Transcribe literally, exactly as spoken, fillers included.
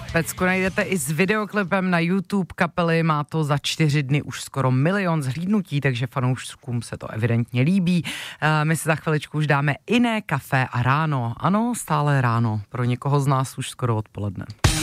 Pecku najdete i s videoklipem na YouTube kapely, má to za čtyři dny už skoro milion zhlídnutí, takže fanouškům se to evidentně líbí. My si za chviličku už dáme Iné kafe a ráno. Ano, stále ráno, pro někoho z nás už skoro odpoledne.